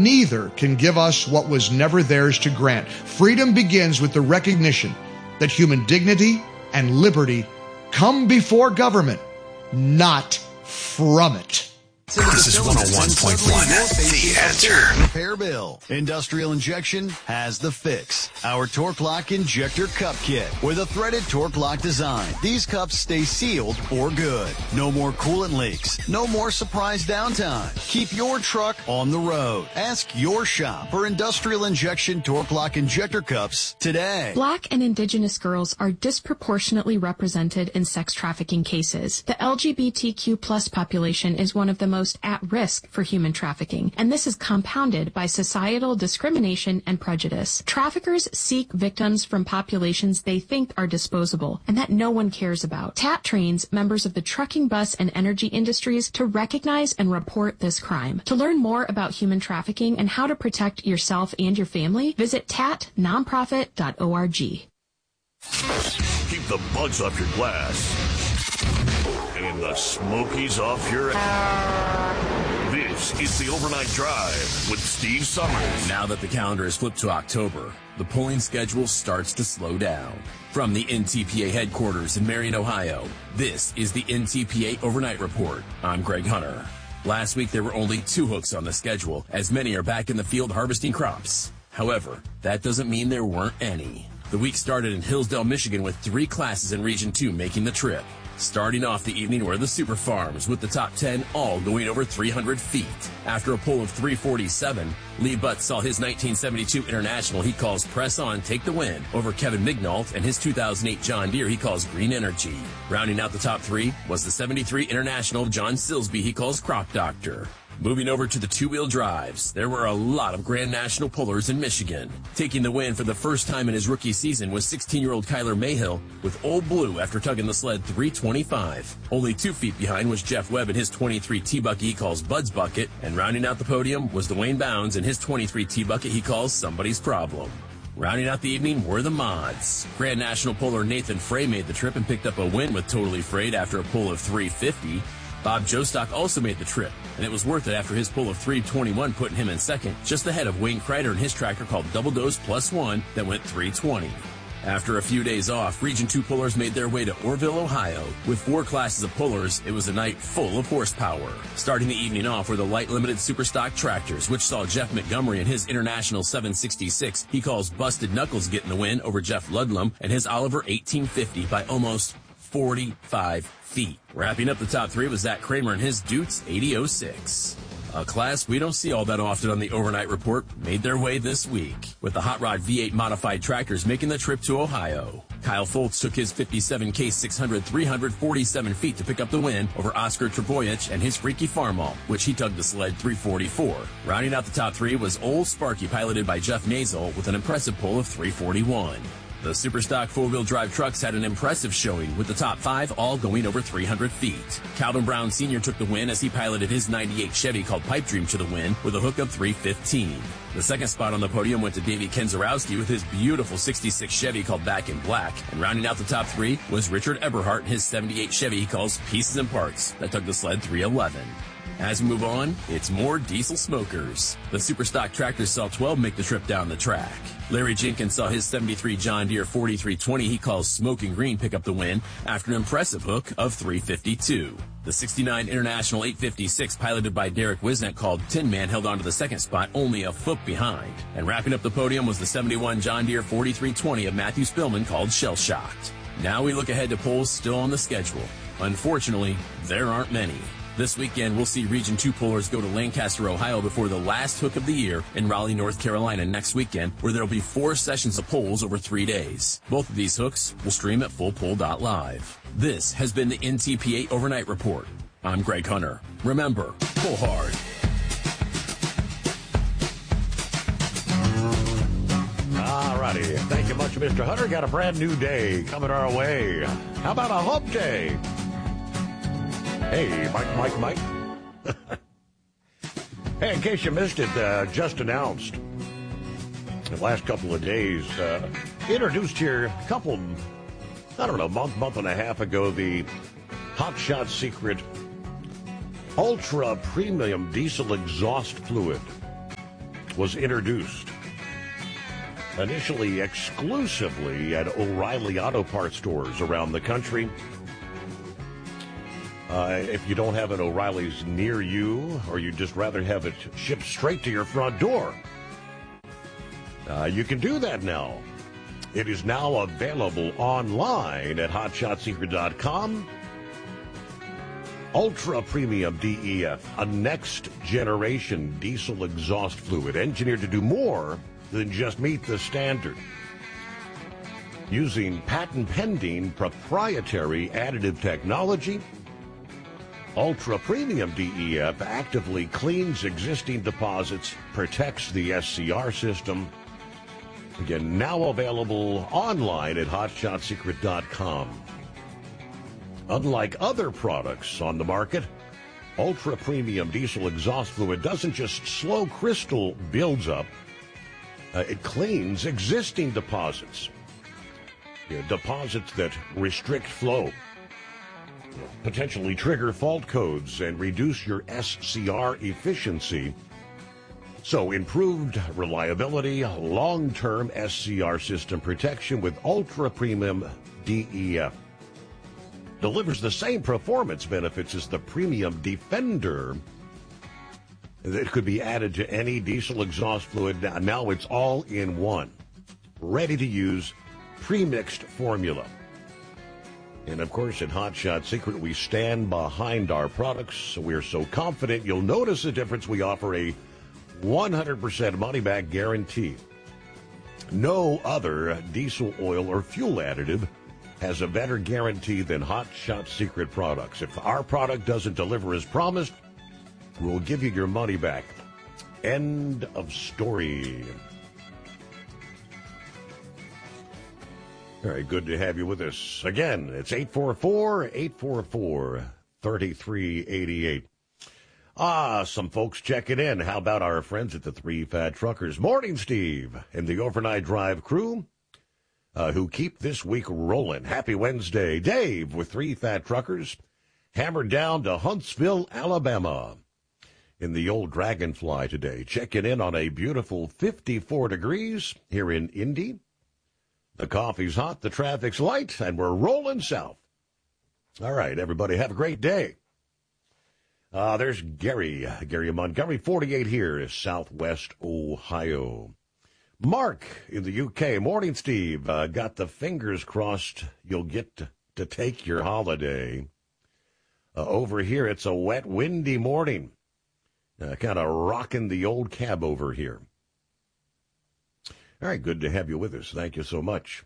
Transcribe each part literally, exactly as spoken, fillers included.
neither can give us what was never theirs to grant. Freedom begins with the recognition that human dignity and liberty come before government, not from it. This is one oh one point one, The Answer. Repair Bill. Industrial Injection has the fix. Our Torque Lock Injector Cup Kit with a threaded Torque Lock design. These cups stay sealed for good. No more coolant leaks. No more surprise downtime. Keep your truck on the road. Ask your shop for Industrial Injection Torque Lock Injector Cups today. Black and Indigenous girls are disproportionately represented in sex trafficking cases. The L G B T Q plus population is one of the most at risk for human trafficking, and this is compounded by societal discrimination and prejudice. Traffickers seek victims from populations they think are disposable and that no one cares about. T A T trains members of the trucking, bus, and energy industries to recognize and report this crime. To learn more about human trafficking and how to protect yourself and your family, visit tat nonprofit dot org. Keep the bugs off your glass and the Smokies off your ass. This is the Overnight Drive with Steve Summers. Now that the calendar is flipped to October, the polling schedule starts to slow down. From the N T P A headquarters in Marion, Ohio, this is the N T P A Overnight Report. I'm Greg Hunter. Last week there were only two hooks on the schedule, as many are back in the field harvesting crops. However, that doesn't mean there weren't any. The week started in Hillsdale, Michigan, with three classes in Region two making the trip. Starting off the evening were the Super Farms, with the top ten all going over three hundred feet. After a pull of three forty-seven, Lee Butts saw his nineteen seventy-two International he calls Press On take the win over Kevin Mignault and his two thousand eight John Deere he calls Green Energy. Rounding out the top three was the seventy-three International of John Silsby he calls Crop Doctor. Moving over to the two-wheel drives, there were a lot of Grand National pullers in Michigan. Taking the win for the first time in his rookie season was sixteen-year-old Kyler Mayhill with Old Blue after tugging the sled three twenty-five. Only two feet behind was Jeff Webb in his twenty-three T-Bucket he calls Bud's Bucket, and rounding out the podium was Dwayne Bounds in his twenty-three T-Bucket he calls Somebody's Problem. Rounding out the evening were the mods. Grand National puller Nathan Frey made the trip and picked up a win with Totally Frayed after a pull of three fifty. Bob Jostock also made the trip, and it was worth it after his pull of three twenty-one putting him in second, just ahead of Wayne Kreider and his tractor called Double Dose Plus One that went three twenty. After a few days off, Region two pullers made their way to Orrville, Ohio. With four classes of pullers, it was a night full of horsepower. Starting the evening off were the light limited super stock tractors, which saw Jeff Montgomery and his International seven sixty-six he calls Busted Knuckles getting the win over Jeff Ludlum and his Oliver eighteen fifty by almost forty-five feet. Wrapping up the top three was Zach Kramer and his Dutes eighty oh six. A class we don't see all that often on the Overnight Report made their way this week, with the Hot Rod V eight modified tractors making the trip to Ohio. Kyle Foltz took his fifty-seven K six hundred three forty-seven feet to pick up the win over Oscar Treboyich and his Freaky Farmall, which he tugged the sled three forty-four. Rounding out the top three was Old Sparky, piloted by Jeff Nazel, with an impressive pull of three forty-one. The Superstock four-wheel drive trucks had an impressive showing, with the top five all going over three hundred feet. Calvin Brown Senior took the win as he piloted his ninety-eight Chevy called Pipe Dream to the win with a hook of three fifteen. The second spot on the podium went to Davey Kenzarowski with his beautiful sixty-six Chevy called Back in Black. And rounding out the top three was Richard Eberhardt and his seventy-eight Chevy he calls Pieces and Parts that took the sled three eleven. As we move on, it's more diesel smokers. The Superstock tractors saw twelve make the trip down the track. Larry Jenkins saw his seventy-three John Deere forty-three twenty he calls Smoking Green pick up the win after an impressive hook of three fifty-two. The sixty-nine International eight fifty-six piloted by Derek Wisnet called Tin Man held on to the second spot only a foot behind. And wrapping up the podium was the seventy-one John Deere forty-three twenty of Matthew Spillman called Shell Shocked. Now we look ahead to polls still on the schedule. Unfortunately, there aren't many. This weekend, we'll see Region two pullers go to Lancaster, Ohio before the last hook of the year in Raleigh, North Carolina next weekend, where there will be four sessions of polls over three days. Both of these hooks will stream at full poll dot live. This has been the N T P A Overnight Report. I'm Greg Hunter. Remember, pull hard. All righty. Thank you much, Mister Hunter. Got a brand new day coming our way. How about a hump day? Hey, Mike, Mike, Mike. Hey, in case you missed it, uh, just announced the last couple of days, uh, introduced here a couple, I don't know, month, month and a half ago, the Hot Shot Secret Ultra Premium Diesel Exhaust Fluid. was introduced. Initially exclusively at O'Reilly Auto Parts stores around the country. Uh, if you don't have an O'Reilly's near you, or you'd just rather have it shipped straight to your front door, uh, you can do that now. It is now available online at hot shot secret dot com. Ultra Premium D E F, a next-generation diesel exhaust fluid engineered to do more than just meet the standard. Using patent-pending proprietary additive technology, Ultra Premium D E F actively cleans existing deposits, protects the S C R system. Again, now available online at hot shot secret dot com. Unlike other products on the market, Ultra Premium Diesel Exhaust Fluid doesn't just slow crystal builds up, uh, it cleans existing deposits. Yeah, deposits that restrict flow, potentially trigger fault codes, and reduce your S C R efficiency. So improved reliability, long-term S C R system protection with Ultra Premium D E F. Delivers the same performance benefits as the Premium Defender that could be added to any diesel exhaust fluid. Now it's all in one, ready to use, pre-mixed formula. And of course, at Hot Shot Secret, we stand behind our products. We're so confident you'll notice the difference. We offer a one hundred percent money-back guarantee. No other diesel oil or fuel additive has a better guarantee than Hot Shot Secret products. If our product doesn't deliver as promised, we'll give you your money back. End of story. All right, good to have you with us. Again, it's eight four four, eight four four, three three eight eight. Ah, some folks checking in. How about our friends at the Three Fat Truckers? Morning, Steve, and the Overnight Drive crew. Uh, who keep this week rolling. Happy Wednesday. Dave with Three Fat Truckers, hammered down to Huntsville, Alabama, in the old Dragonfly today. Checking in on a beautiful fifty-four degrees here in Indy. The coffee's hot, the traffic's light, and we're rolling south. All right, everybody, have a great day. Uh, there's Gary, Gary Montgomery, forty-eight here is Southwest Ohio. Mark in the U K. Morning, Steve. Uh, got the fingers crossed you'll get to, to take your holiday. Uh, over here, it's a wet, windy morning. Uh, kind of rocking the old cab over here. All right, good to have you with us. Thank you so much.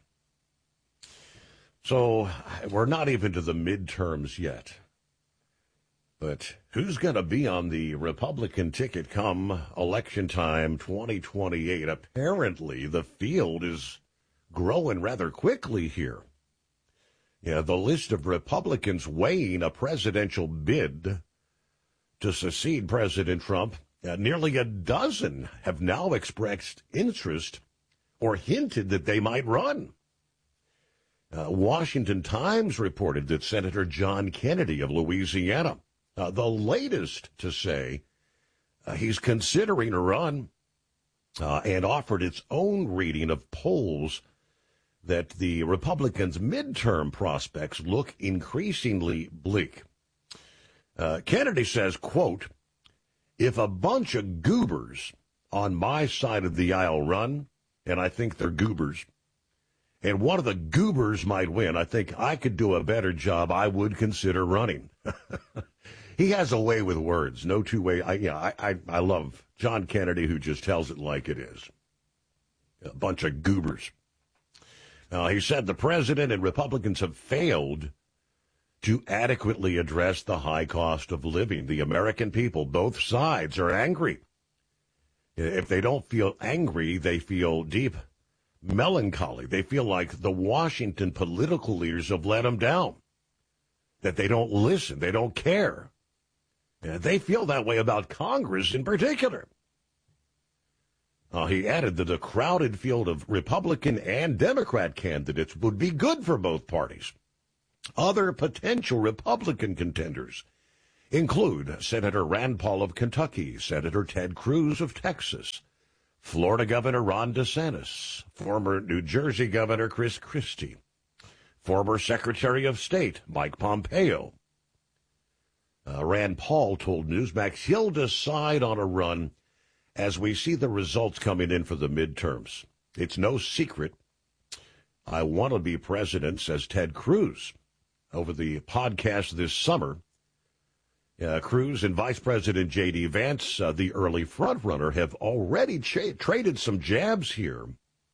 So we're not even to the midterms yet. But who's going to be on the Republican ticket come election time twenty twenty-eight? Apparently, the field is growing rather quickly here. Yeah, the list of Republicans weighing a presidential bid to succeed President Trump, uh, nearly a dozen have now expressed interest or hinted that they might run. Uh, Washington Times reported that Senator John Kennedy of Louisiana, Uh, the latest to say uh, he's considering a run, uh, and offered its own reading of polls that the Republicans' midterm prospects look increasingly bleak. Uh, Kennedy says, quote, if a bunch of goobers on my side of the aisle run, and I think they're goobers, and one of the goobers might win, I think I could do a better job. I would consider running. He has a way with words, no two way. I, yeah, I, I, I love John Kennedy, who just tells it like it is. A bunch of goobers. Uh, he said the president and Republicans have failed to adequately address the high cost of living. The American people, both sides, are angry. If they don't feel angry, they feel deep melancholy. They feel like the Washington political leaders have let them down, that they don't listen, they don't care. And they feel that way about Congress in particular. Uh, he added that a crowded field of Republican and Democrat candidates would be good for both parties. Other potential Republican contenders include Senator Rand Paul of Kentucky, Senator Ted Cruz of Texas, Florida Governor Ron DeSantis, former New Jersey Governor Chris Christie, former Secretary of State Mike Pompeo. Uh, Rand Paul told Newsmax he'll decide on a run as we see the results coming in for the midterms. It's no secret I want to be president, says Ted Cruz. Over the podcast this summer, uh, Cruz and Vice President J D. Vance, uh, the early frontrunner, have already cha- traded some jabs here.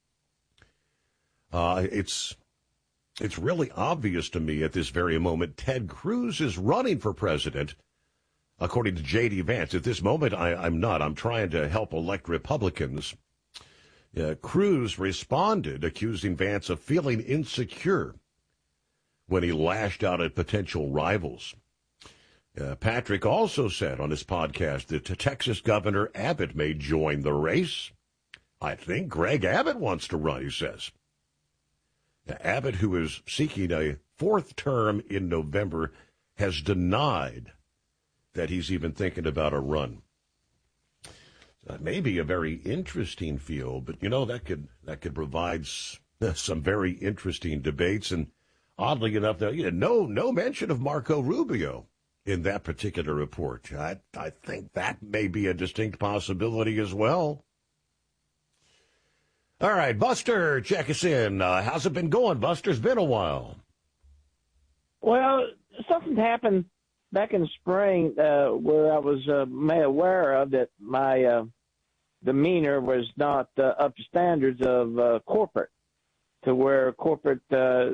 Uh, it's it's really obvious to me at this very moment Ted Cruz is running for president, according to J D. Vance. At this moment, I, I'm not. I'm trying to help elect Republicans. Uh, Cruz responded, accusing Vance of feeling insecure when he lashed out at potential rivals. Uh, Patrick also said on his podcast that Texas Governor Abbott may join the race. I think Greg Abbott wants to run, he says. Uh, Abbott, who is seeking a fourth term in November, has denied that he's even thinking about a run. Uh, maybe a very interesting field, but, you know, that could that could provide s- some very interesting debates. And oddly enough, though, you know, no no mention of Marco Rubio in that particular report. I, I think that may be a distinct possibility as well. All right, Buster, check us in. Uh, how's it been going, Buster? It's been a while. Well, something happened back in the spring uh, where I was uh, made aware of that my uh, demeanor was not uh, up to standards of uh, corporate, to where corporate, uh,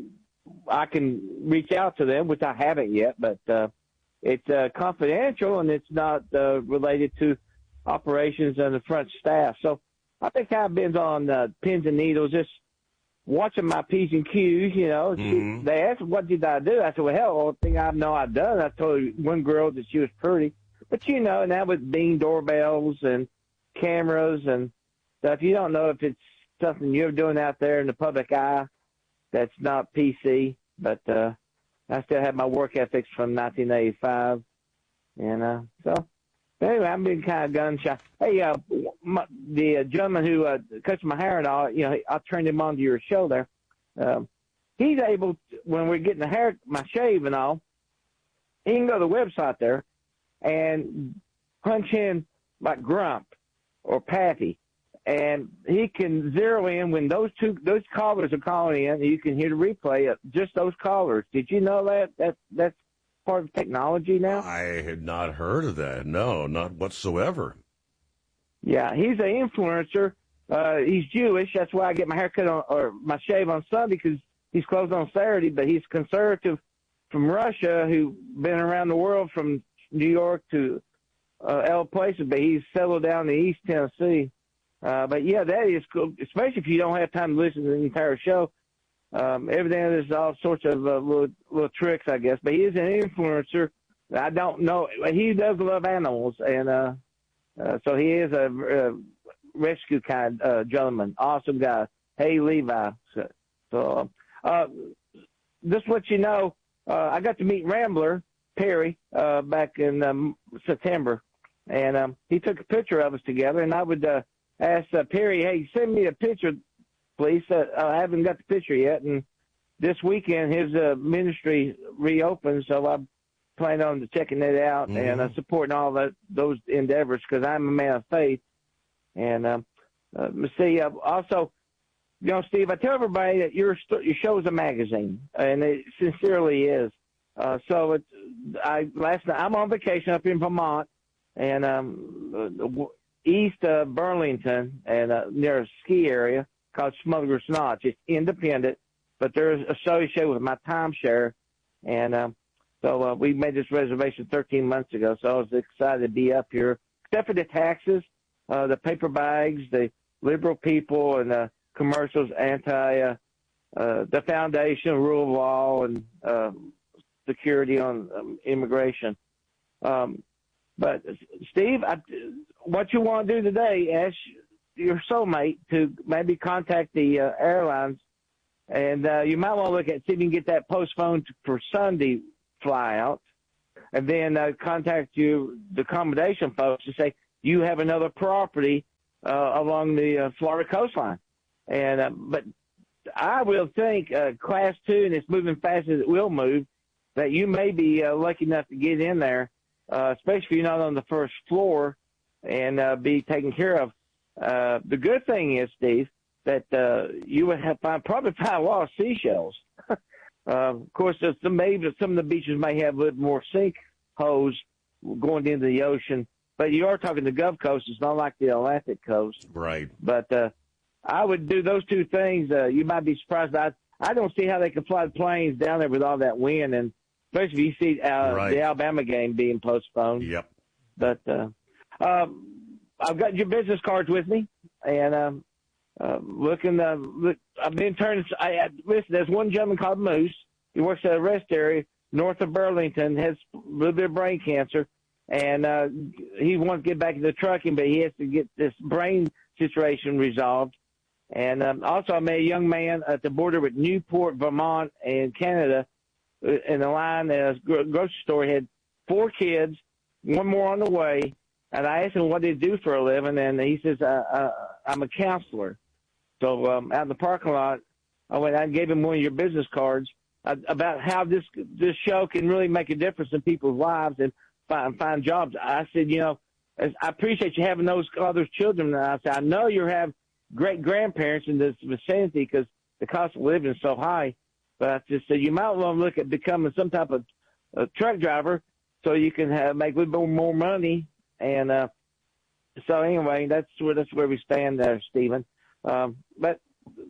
I can reach out to them, which I haven't yet, but uh, it's uh, confidential and it's not uh, related to operations and the front staff. So I think I've been on uh, pins and needles, just watching my P's and Q's, you know. Mm-hmm. They asked, what did I do? I said, well, hell, the only thing I know I've done, I told one girl that she was pretty. But, you know, and that with Bing doorbells and cameras and stuff, you don't know if it's something you're doing out there in the public eye that's not P C. But uh, I still have my work ethics from nineteen eighty-five. And uh, so, anyway, I've been kind of gun shy. Hey, uh, my, the uh, gentleman who uh, cuts my hair and all, you know, I turned him on to your show there. Um, he's able, to, when we're getting the hair, my shave and all, he can go to the website there and punch in like Grump or Patty, and he can zero in when those two those callers are calling in. You can hear the replay of just those callers. Did you know that? That that's part of technology now? I had not heard of that. No, not whatsoever. Yeah, he's an influencer. Uh, he's Jewish. That's why I get my haircut on, or my shave on Sunday, because he's closed on Saturday. But he's conservative from Russia, who been around the world from New York to uh, L places. But he's settled down in East Tennessee. Uh, but yeah, that is cool, especially if you don't have time to listen to the entire show. Um, everything is all sorts of uh, little little tricks, I guess. But he is an influencer. I don't know. He does love animals, and uh, uh, so he is a, a rescue kind uh, gentleman. Awesome guy. Hey, Levi. So, so uh, just let you know, uh, I got to meet Rambler Perry uh, back in um, September, and um, he took a picture of us together. And I would uh, ask uh, Perry, hey, send me a picture, please. Uh, I haven't got the picture yet. And this weekend, his uh, ministry reopens, so I plan on checking it out mm-hmm. and uh, supporting all that those endeavors, because I'm a man of faith. And um, uh, see, uh, also, you know, Steve, I tell everybody that your your show is a magazine, and it sincerely is. Uh, so it's, I last night I'm on vacation up in Vermont, and um, east of Burlington, and uh, near a ski area called Smuggler's Notch. It's independent, but they're associated with my timeshare, and um, so uh, we made this reservation thirteen months ago. So I was excited to be up here, except for the taxes, uh, the paper bags, the liberal people, and the commercials, anti uh, uh, the foundation, rule of law, and uh, security on um, immigration. Um, but Steve, I, what you want to do today? Ask your soulmate to maybe contact the uh, airlines, and uh, you might want to look at see if you can get that postponed for Sunday fly out, and then uh, contact you the accommodation folks to say you have another property uh, along the uh, Florida coastline. And uh, but I will think uh, Class Two, and it's moving fast as it will move, that you may be uh, lucky enough to get in there, uh, especially if you're not on the first floor, and uh, be taken care of. Uh, the good thing is, Steve, that uh, you would have find, probably find a lot of seashells. uh, of course, there's some, maybe some of the beaches may have a little more sinkholes going into the ocean, but you are talking the Gulf Coast. It's not like the Atlantic coast. Right. But uh, I would do those two things. Uh, you might be surprised. I, I don't see how they can fly the planes down there with all that wind, and especially if you see uh, right. the Alabama game being postponed. Yep. But uh, um, I've got your business cards with me, and um, uh, looking. Uh, look, I've been turning. I, I, listen, there's one gentleman called Moose. He works at a rest area north of Burlington. Has a little bit of brain cancer, and uh, he wants to get back into trucking, but he has to get this brain situation resolved. And um, also, I met a young man at the border with Newport, Vermont, and Canada. In the line at a grocery store, he had four kids, one more on the way. And I asked him what he do for a living, and he says, uh, uh, I'm a counselor. So um, out in the parking lot, I went. I gave him one of your business cards uh, about how this this show can really make a difference in people's lives and find, find jobs. I said, you know, I appreciate you having those all those children. And I said, I know you have great grandparents in this vicinity because the cost of living is so high. But I just said you might want to look at becoming some type of uh, truck driver so you can have, make a little bit more money. And uh, so anyway, that's where that's where we stand there, Stephen. Um, but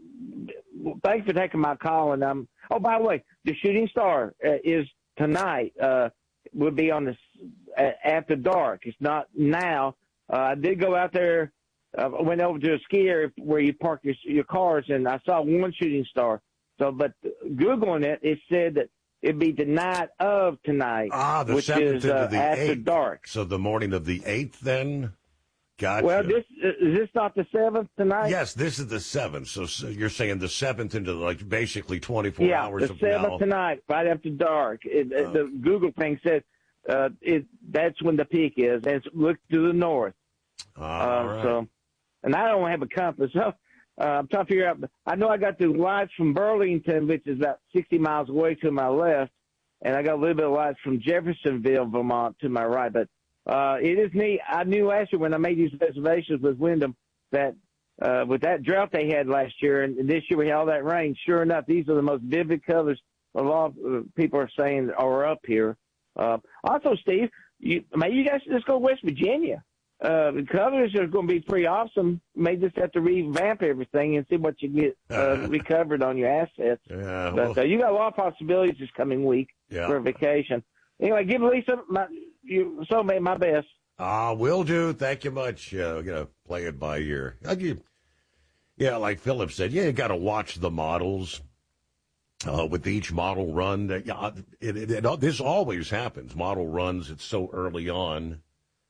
thanks for taking my call. And um, oh, by the way, the Shooting Star uh, is tonight. Uh, will be on the uh, after dark. It's not now. Uh, I did go out there. I uh, went over to a ski area where you park your, your cars, and I saw one shooting star. So, but Googling it, it said that it'd be the night of tonight, ah, the which seventh is into uh, the after eighth. dark. So the morning of the eighth, then. Gotcha. Well, this is this not the seventh tonight? Yes, this is the seventh. So, so you're saying the seventh into like basically twenty-four yeah, hours the of seventh now. tonight, right after dark. It, Oh. The Google thing said uh, it that's when the peak is. And it's, look to the north. All uh, right. So, and I don't have a compass, so uh, I'm trying to figure out. I know I got the lights from Burlington, which is about sixty miles away to my left, and I got a little bit of lights from Jeffersonville, Vermont, to my right. But uh, it is neat. I knew last year when I made these reservations with Wyndham that uh, with that drought they had last year, and this year we had all that rain. Sure enough, these are the most vivid colors a lot of people are saying are up here. Uh, also, Steve, you, maybe you guys should just go to West Virginia. Uh, the colors are going to be pretty awesome. May just have to revamp everything and see what you get uh, recovered on your assets. Yeah, but well, uh, you got a lot of possibilities this coming week yeah. for a vacation. Anyway, give Lisa my you soulmate my best. Ah, will do. Thank you much. Uh, we're gonna play it by ear. I'll give- Yeah, like Philip said, yeah, you got to watch the models. Uh, with each model run, that yeah, it, it, it, this always happens. Model runs, it's so early on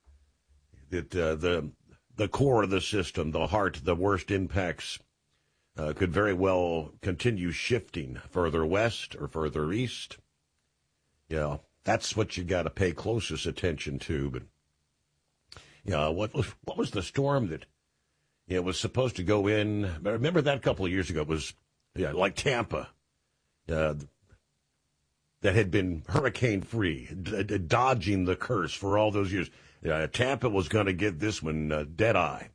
that uh, the the core of the system, the heart, the worst impacts uh, could very well continue shifting further west or further east. Yeah, that's what you got to pay closest attention to. But yeah, what was what was the storm that yeah, it was supposed to go in? Remember that a couple of years ago? It was yeah, like Tampa. Uh, that had been hurricane-free, d- d- dodging the curse for all those years. Uh, Tampa was going to get this one uh, dead-eye.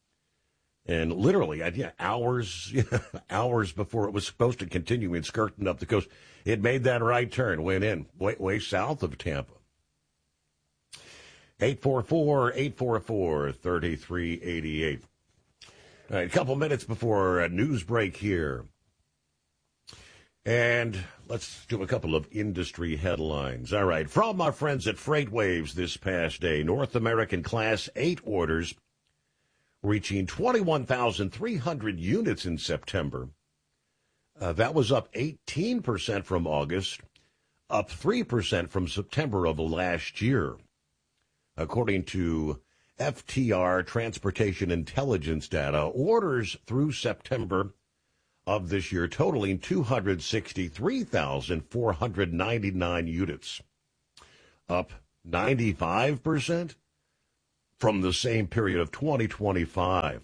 And literally, uh, yeah, hours hours before it was supposed to continue in skirting up the coast, it made that right turn, went in, way, way south of Tampa. eight four four, eight four four, three three eight eight. All right, a couple minutes before a news break here. And let's do a couple of industry headlines. All right. From our friends at FreightWaves this past day, North American Class eight orders reaching twenty-one thousand three hundred units in September. Uh, that was up eighteen percent from August, up three percent from September of last year. According to F T R Transportation Intelligence data, orders through September of this year totaling two hundred sixty-three thousand four hundred ninety-nine units, up ninety-five percent from the same period of twenty twenty-five.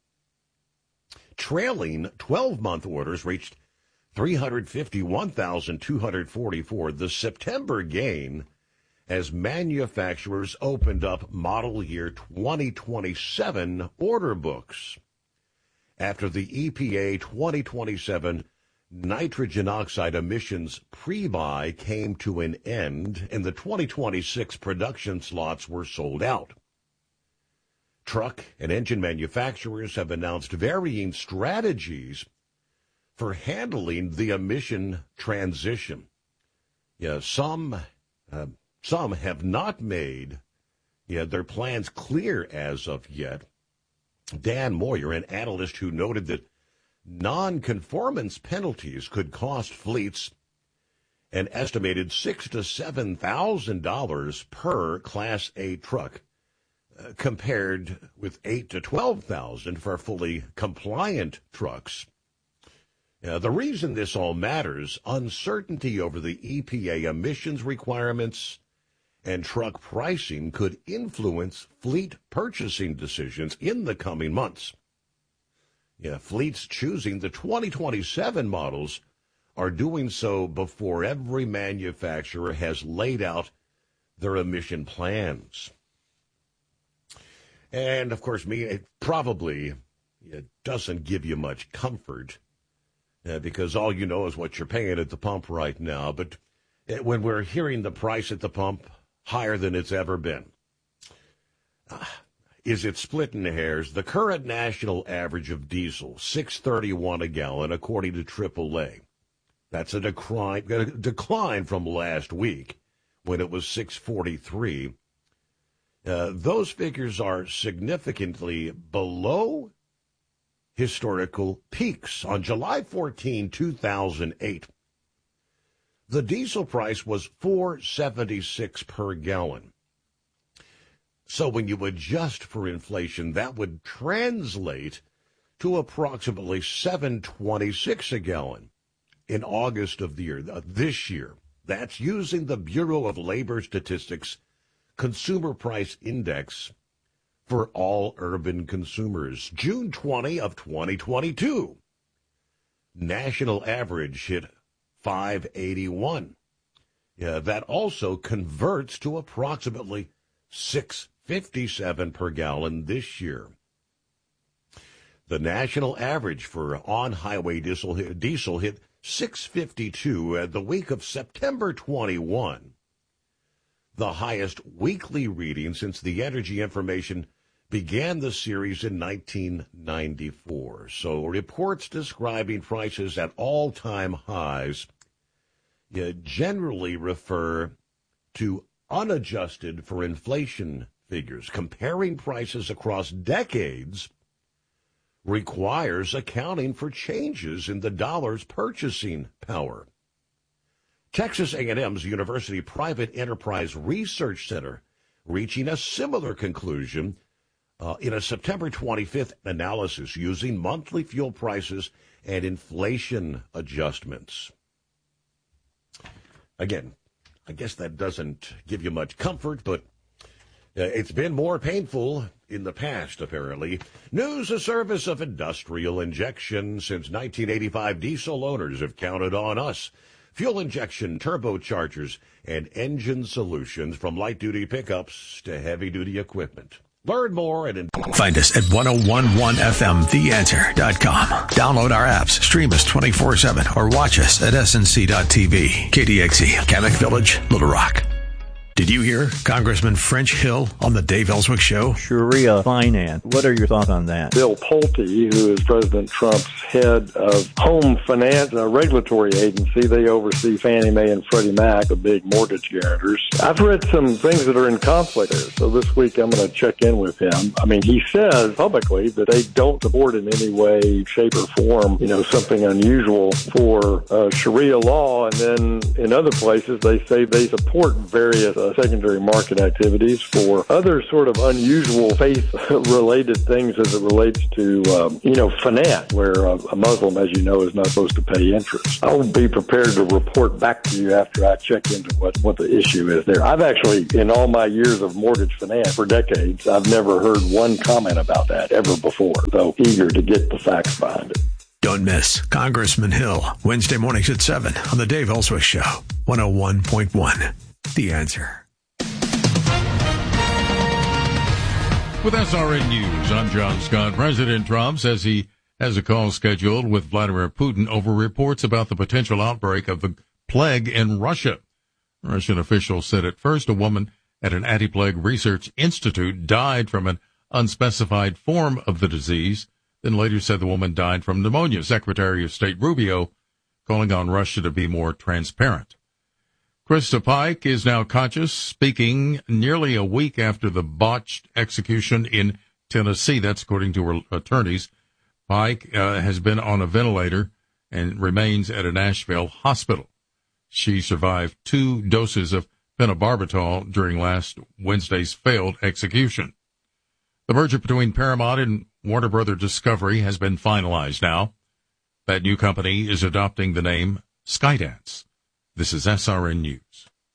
Trailing twelve-month orders reached three hundred fifty-one thousand two hundred forty-four, the September gain, as manufacturers opened up model year twenty twenty-seven order books. After the E P A twenty twenty-seven nitrogen oxide emissions pre-buy came to an end and the twenty twenty-six production slots were sold out. Truck and engine manufacturers have announced varying strategies for handling the emission transition. Yeah, some uh, some have not made yeah, their plans clear as of yet. Dan Moyer, an analyst who noted that non-conformance penalties could cost fleets an estimated six to seven thousand dollars per Class A truck, uh, compared with eight to twelve thousand for fully compliant trucks. Uh, the reason this all matters: uncertainty over the E P A emissions requirements and truck pricing could influence fleet purchasing decisions in the coming months. Yeah, fleets choosing the twenty twenty-seven models are doing so before every manufacturer has laid out their emission plans. And, of course, me, it probably it doesn't give you much comfort uh, because all you know is what you're paying at the pump right now. But uh, when we're hearing the price at the pump higher than it's ever been, uh, is it splitting hairs? The current national average of diesel, six thirty-one a gallon, according to triple A. That's a decline, a decline from last week when it was six forty-three. Uh, those figures are significantly below historical peaks. On July fourteenth, two thousand eight, the diesel price was four seventy-six per gallon. So when you adjust for inflation, that would translate to approximately seven twenty-six a gallon in August of the year, uh, this year. That's using the Bureau of Labor Statistics Consumer Price Index for all urban consumers. June twentieth of twenty twenty-two, national average hit five eighty-one. Yeah, that also converts to approximately six fifty-seven per gallon this year. The national average for on-highway diesel hit, diesel hit six fifty-two at the week of September twenty-first, the highest weekly reading since the Energy Information began the series in nineteen ninety-four. So reports describing prices at all-time highs uh, generally refer to unadjusted for inflation figures. Comparing prices across decades requires accounting for changes in the dollar's purchasing power. Texas A and M's University Private Enterprise Research Center reaching a similar conclusion uh, in a September twenty-fifth analysis using monthly fuel prices and inflation adjustments. Again, I guess that doesn't give you much comfort, but uh, it's been more painful in the past, apparently. News, a service of Industrial Injection. Since nineteen eighty-five, diesel owners have counted on us. Fuel injection, turbochargers, and engine solutions from light-duty pickups to heavy-duty equipment. Learn more and find us at ten eleven F M the answer dot com. Download our apps, stream us twenty-four seven, or watch us at S N C dot T V. K D X E, Kamek Village, Little Rock. Did you hear Congressman French Hill on the Dave Ellswick Show? Sharia finance. What are your thoughts on that? Bill Pulte, who is President Trump's head of home finance, a regulatory agency, they oversee Fannie Mae and Freddie Mac, the big mortgage guarantors. I've read some things that are in conflict there, so this week I'm going to check in with him. I mean, he says publicly that they don't support in any way, shape, or form, you know, something unusual for uh, Sharia law, and then in other places they say they support various uh, uh, secondary market activities for other sort of unusual faith-related things as it relates to, um, you know, finance, where uh, a Muslim, as you know, is not supposed to pay interest. I'll be prepared to report back to you after I check into what, what the issue is there. I've actually, in all my years of mortgage finance for decades, I've never heard one comment about that ever before, though eager to get the facts behind it. Don't miss Congressman Hill, Wednesday mornings at seven on the Dave Ellswick Show, one oh one point one. The Answer. With S R N News, I'm John Scott. President Trump says he has a call scheduled with Vladimir Putin over reports about the potential outbreak of the plague in Russia. Russian officials said at first a woman at an anti-plague research institute died from an unspecified form of the disease, then later said the woman died from pneumonia. Secretary of State Rubio calling on Russia to be more transparent. Krista Pike is now conscious, speaking nearly a week after the botched execution in Tennessee. That's according to her attorneys. Pike uh, has been on a ventilator and remains at a Nashville hospital. She survived two doses of phenobarbital during last Wednesday's failed execution. The merger between Paramount and Warner Brothers Discovery has been finalized now. That new company is adopting the name Skydance. This is S R N News.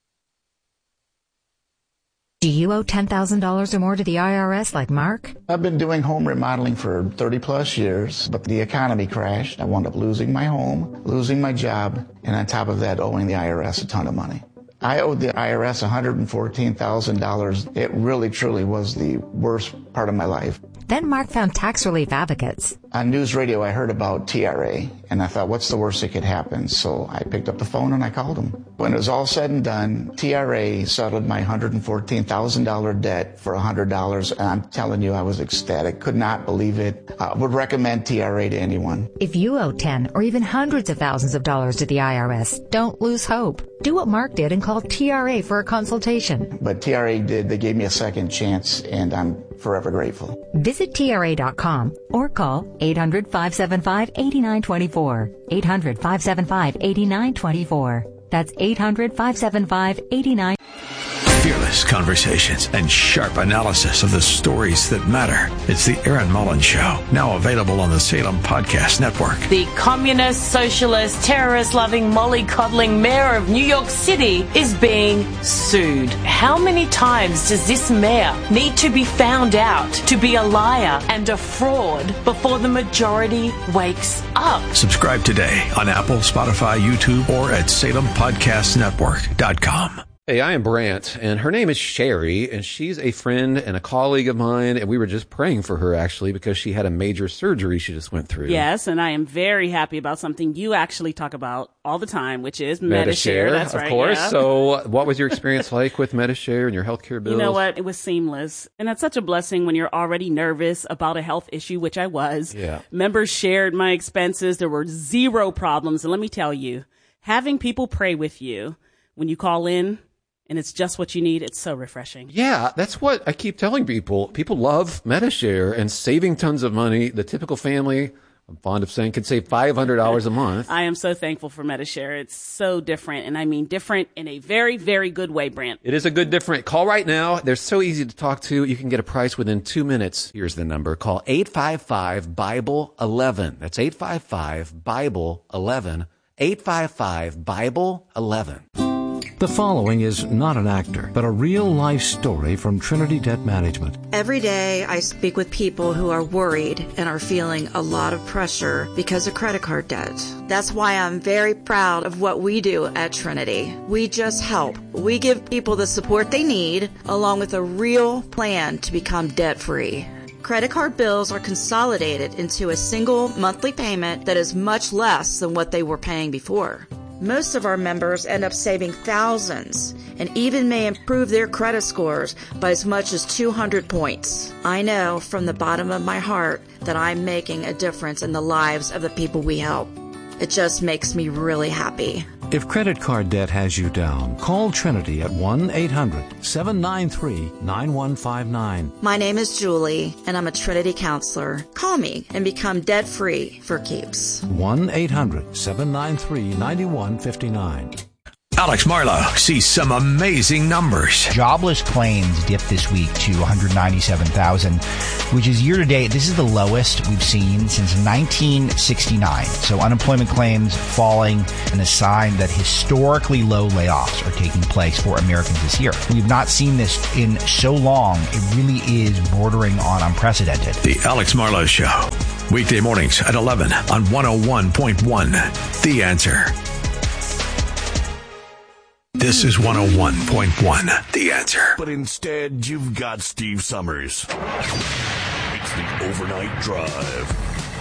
Do you owe ten thousand dollars or more to the I R S like Mark? I've been doing home remodeling for thirty plus years, but the economy crashed. I wound up losing my home, losing my job, and on top of that, owing the I R S a ton of money. I owed the I R S one hundred fourteen thousand dollars. It really, truly was the worst part of my life. Then Mark found tax relief advocates. On news radio, I heard about T R A, and I thought, what's the worst that could happen? So I picked up the phone and I called them. When it was all said and done, T R A settled my one hundred fourteen thousand dollars debt for one hundred dollars, and I'm telling you, I was ecstatic. Could not believe it. I would recommend T R A to anyone. If you owe ten or even hundreds of thousands of dollars to the I R S, don't lose hope. Do what Mark did and call T R A for a consultation. But T R A did. They gave me a second chance, and I'm forever grateful. Visit T R A dot com or call eight hundred, five seven five, eight nine two four. eight hundred, five seven five, eight nine two four. That's eight hundred, five seven five, eight nine two four. Fearless conversations and sharp analysis of the stories that matter. It's the Aaron Mullins Show, now available on the Salem Podcast Network. The communist, socialist, terrorist-loving, mollycoddling mayor of New York City is being sued. How many times does this mayor need to be found out to be a liar and a fraud before the majority wakes up? Subscribe today on Apple, Spotify, YouTube, or at salem podcast network dot com. Hey, I am Brant, and her name is Sherry, and she's a friend and a colleague of mine, and we were just praying for her, actually, because she had a major surgery she just went through. Yes, and I am very happy about something you actually talk about all the time, which is Medi-Share. Medi-Share, That's of right, course. yeah. So what was your experience like with Medi-Share and your healthcare bills? You know what? It was seamless. And that's such a blessing when you're already nervous about a health issue, which I was. Yeah. Members shared my expenses. There were zero problems. And let me tell you, having people pray with you when you call in, and it's just what you need, it's so refreshing. Yeah, that's what I keep telling people. People love Medi-Share and saving tons of money. The typical family, I'm fond of saying, can save five hundred dollars a month. I am so thankful for Medi-Share. It's so different, and I mean different in a very, very good way, Brant. It is a good different. Call right now. They're so easy to talk to. You can get a price within two minutes. Here's the number. Call eight five five, Bible eleven. That's eight five five, Bible eleven. eight five five, Bible eleven. The following is not an actor, but a real-life story from Trinity Debt Management. Every day I speak with people who are worried and are feeling a lot of pressure because of credit card debt. That's why I'm very proud of what we do at Trinity. We just help. We give people the support they need, along with a real plan to become debt-free. Credit card bills are consolidated into a single monthly payment that is much less than what they were paying before. Most of our members end up saving thousands and even may improve their credit scores by as much as two hundred points. I know from the bottom of my heart that I'm making a difference in the lives of the people we help. It just makes me really happy. If credit card debt has you down, call Trinity at one eight hundred, seven nine three, nine one five nine. My name is Julie, and I'm a Trinity counselor. Call me and become debt-free for keeps. one eight hundred, seven nine three, nine one five nine. Alex Marlowe sees some amazing numbers. Jobless claims dipped this week to one hundred ninety-seven thousand, which is year to date. This is the lowest we've seen since nineteen sixty-nine. So unemployment claims falling, and a sign that historically low layoffs are taking place for Americans this year. We've not seen this in so long. It really is bordering on unprecedented. The Alex Marlowe Show. Weekday mornings at eleven on one oh one point one. The Answer. This is one oh one point one. The Answer. But instead, you've got Steve Summers. It's the Overnight Drive.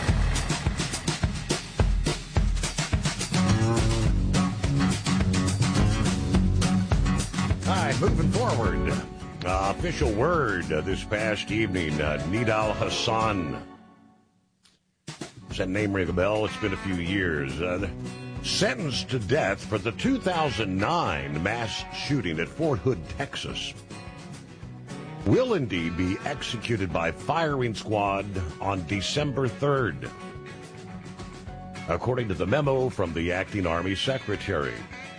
All right, moving forward. Uh, official word uh, this past evening, uh, Nidal Hasan. Does that name ring a bell? It's been a few years. Uh, sentenced to death for the two thousand nine mass shooting at Fort Hood, Texas. Will indeed be executed by firing squad on December third. According to the memo from the acting Army Secretary.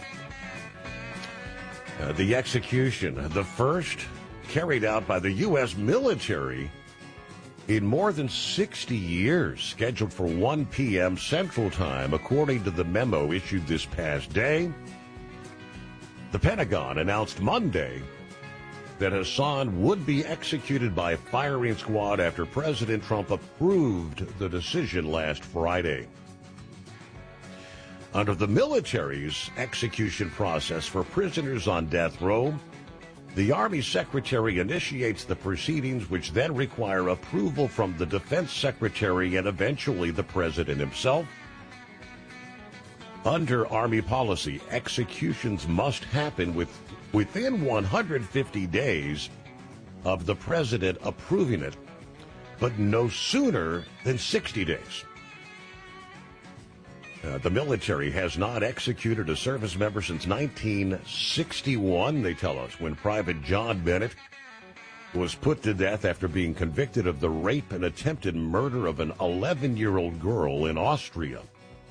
Uh, the execution, the first carried out by the U S military in more than sixty years, scheduled for one p.m. Central Time, according to the memo issued this past day. The Pentagon announced Monday that Hasan would be executed by firing squad after President Trump approved the decision last Friday. Under the military's execution process for prisoners on death row, the Army Secretary initiates the proceedings, which then require approval from the Defense Secretary and eventually the President himself. Under Army policy, executions must happen with, within one hundred fifty days of the President approving it, but no sooner than sixty days. Uh, the military has not executed a service member since nineteen sixty-one, they tell us, when Private John Bennett was put to death after being convicted of the rape and attempted murder of an eleven-year-old girl in Austria.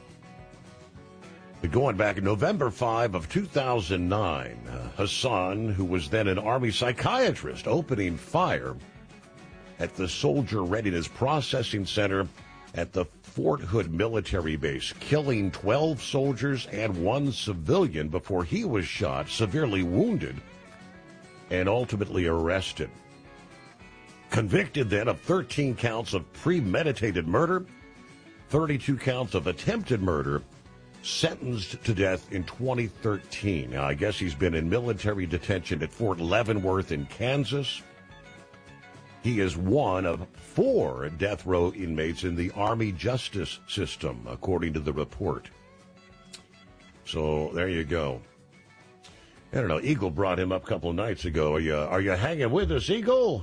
But going back in November fifth of two thousand nine, uh, Hasan, who was then an Army psychiatrist, opening fire at the Soldier Readiness Processing Center at the Fort Hood military base, killing twelve soldiers and one civilian before he was shot, severely wounded, and ultimately arrested. Convicted then of thirteen counts of premeditated murder, thirty-two counts of attempted murder, sentenced to death in twenty thirteen. Now, I guess he's been in military detention at Fort Leavenworth in Kansas. He is one of four death row inmates in the Army justice system, according to the report. So there you go. I don't know. Eagle brought him up a couple of nights ago. Are you, are you hanging with us, Eagle?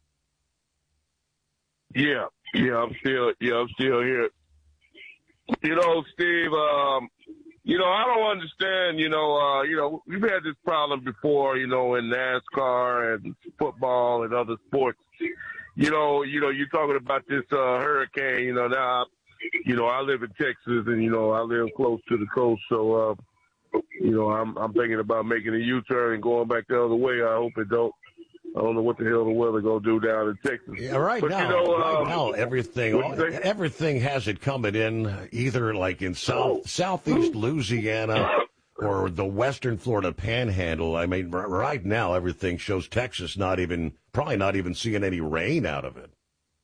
Yeah, yeah, I'm still, yeah, I'm still here. You know, Steve, um, you know, I don't understand, you know, uh, you know, we've had this problem before, you know, in NASCAR and football and other sports. You know, you know, you're talking about this uh, hurricane, you know, now, you know, I live in Texas and, you know, I live close to the coast. So, uh, you know, I'm, I'm thinking about making a U-turn and going back the other way. I hope it don't. I don't know what the hell the weather going to do down in Texas. Yeah, right but, now, you know, right um, now, everything, everything has it coming in either like in south, southeast Louisiana or the western Florida panhandle. I mean, right now, everything shows Texas not even, probably not even seeing any rain out of it.